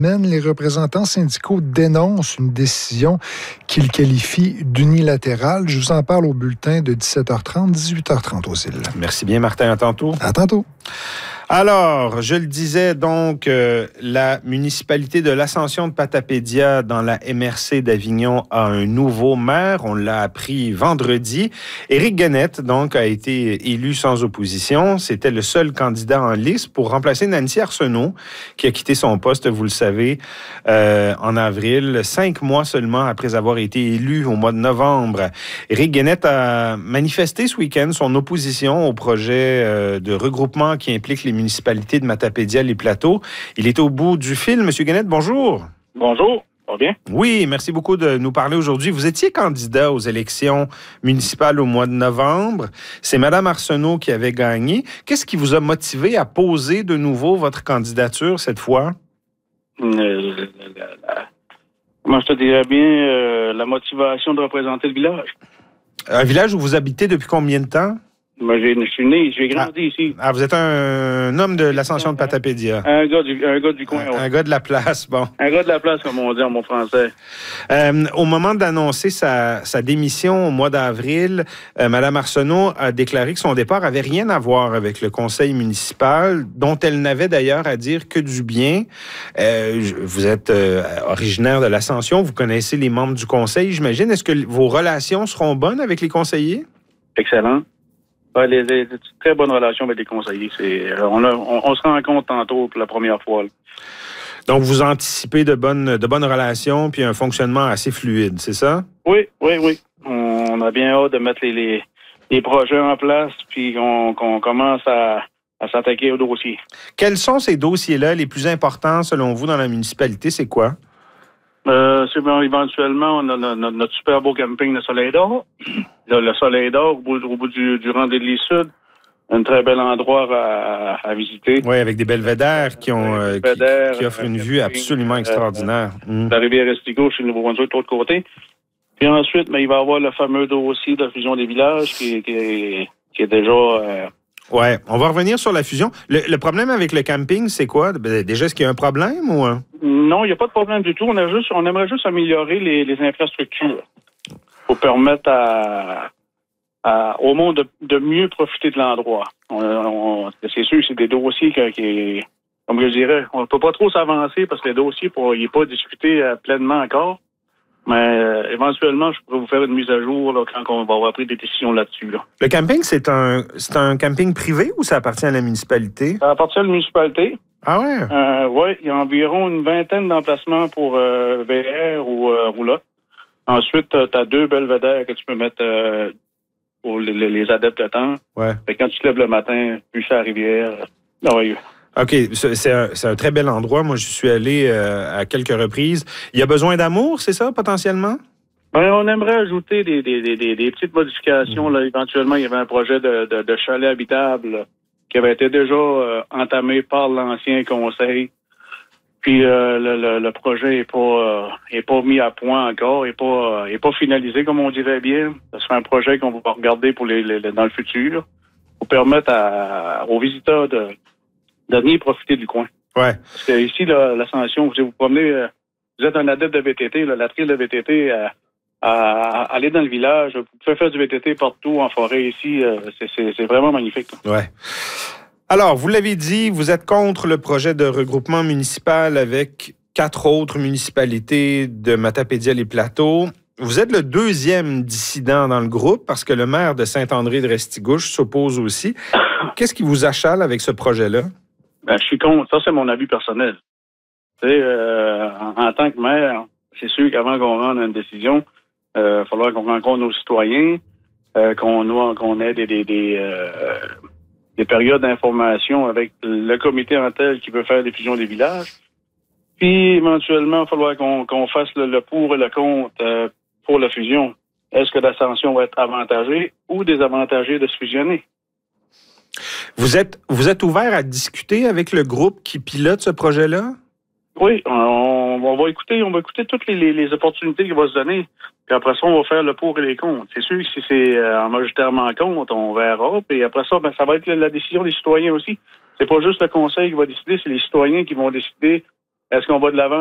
Les représentants syndicaux dénoncent une décision qu'ils qualifient d'unilatérale. Je vous en parle au bulletin de 17h30, 18h30 aux îles. Merci bien, Martin. À tantôt. À tantôt. Alors, je le disais donc, la municipalité de l'Ascension de Patapédia dans la MRC d'Avignon a un nouveau maire. On l'a appris vendredi. Éric Guenette, donc, a été élu sans opposition. C'était le seul candidat en liste pour remplacer Nancy Arsenault, qui a quitté son poste, vous le savez, en avril, 5 mois seulement après avoir été élu au mois de novembre. Éric Guenette a manifesté ce week-end son opposition au projet de regroupement qui implique les municipalité de Matapédia, les Plateaux. Il est au bout du fil. Monsieur Guenette, bonjour. Bonjour. Ça va bien? Oui, merci beaucoup de nous parler aujourd'hui. Vous étiez candidat aux élections municipales au mois de novembre. C'est Mme Arsenault qui avait gagné. Qu'est-ce qui vous a motivé à poser de nouveau votre candidature cette fois? Comment je te dirais bien, la motivation de représenter le village. Un village où vous habitez depuis combien de temps? Moi, je suis né, j'ai grandi ici. Ah, vous êtes un homme de l'Ascension de Patapédia. Un gars du coin. Un gars de la place, bon. Un gars de la place, comme on dit en mon français. Au moment d'annoncer sa démission au mois d'avril, Mme Arsenault a déclaré que son départ avait rien à voir avec le conseil municipal, dont elle n'avait d'ailleurs à dire que du bien. Vous êtes originaire de l'Ascension, vous connaissez les membres du conseil, j'imagine. Est-ce que vos relations seront bonnes avec les conseillers? Excellent. Les très bonnes relations avec les conseillers. On se rencontre tantôt pour la première fois. Là. Donc, vous anticipez de bonnes relations puis un fonctionnement assez fluide, c'est ça? Oui. On a bien hâte de mettre les projets en place puis qu'on commence à s'attaquer aux dossiers. Quels sont ces dossiers-là les plus importants, selon vous, dans la municipalité? C'est quoi? Éventuellement, on a notre super beau camping de Soleil d'Or. Le Soleil d'Or, au bout du rang de l'île Sud. Un très bel endroit à visiter. Oui, avec des belvédères qui offrent une vue absolument extraordinaire. La rivière Estigo, chez le Nouveau-Brunswick, de l'autre côté. Puis ensuite, il va y avoir le fameux dossier de la fusion des villages qui est déjà... Oui, on va revenir sur la fusion. Le problème avec le camping, c'est quoi? Déjà, est-ce qu'il y a un problème ou... Non, il n'y a pas de problème du tout. On aimerait juste améliorer les infrastructures pour permettre au monde de mieux profiter de l'endroit. C'est sûr que c'est des dossiers qui, comme je dirais, on ne peut pas trop s'avancer parce que le dossier n'est pas discuté pleinement encore. Mais éventuellement, je pourrais vous faire une mise à jour là, quand on va avoir pris des décisions là-dessus. Là. Le camping, c'est un camping privé ou ça appartient à la municipalité? Ça appartient à la municipalité. Ah ouais? Oui, il y a environ une vingtaine d'emplacements pour VR ou roulotte. Ensuite, tu as 2 belvédères que tu peux mettre pour les adeptes de temps. Ouais. Fait que quand tu te lèves le matin, puis à la rivière, merveilleux. OK, c'est un très bel endroit. Moi, je suis allé à quelques reprises. Il y a besoin d'amour, c'est ça, potentiellement? On aimerait ajouter des petites modifications. Là. Éventuellement, il y avait un projet de chalet habitable là, qui avait été déjà entamé par l'ancien conseil. Puis le projet est pas mis à point encore, est pas finalisé, comme on dirait bien. Ce sera un projet qu'on va regarder dans le futur pour permettre aux visiteurs de venir profiter du coin. Ouais. Parce que ici, l'Ascension, vous promenez, vous êtes un adepte de VTT, la trail de VTT, aller dans le village, vous pouvez faire du VTT partout en forêt ici, c'est vraiment magnifique. Là. Ouais. Alors, vous l'avez dit, vous êtes contre le projet de regroupement municipal avec 4 autres municipalités de Matapédia-les-Plateaux. Vous êtes le 2e dissident dans le groupe parce que le maire de Saint-André-de-Restigouche s'oppose aussi. Qu'est-ce qui vous achale avec ce projet-là? Je suis contre. Ça, c'est mon avis personnel. Tu sais, en tant que maire, c'est sûr qu'avant qu'on rende une décision, il va falloir qu'on rencontre nos citoyens, qu'on ait des périodes d'information avec le comité en tel qui veut faire des fusions des villages. Puis, éventuellement, il va falloir qu'on fasse le pour et le contre pour la fusion. Est-ce que l'Ascension va être avantagée ou désavantagée de se fusionner? Vous êtes ouvert à discuter avec le groupe qui pilote ce projet-là? Oui, on va écouter toutes les opportunités qui vont se donner. Puis après ça, on va faire le pour et les contre. C'est sûr que si c'est majoritairement contre, on verra. Puis après ça, ça va être la décision des citoyens aussi. C'est pas juste le conseil qui va décider, c'est les citoyens qui vont décider Est-ce qu'on va de l'avant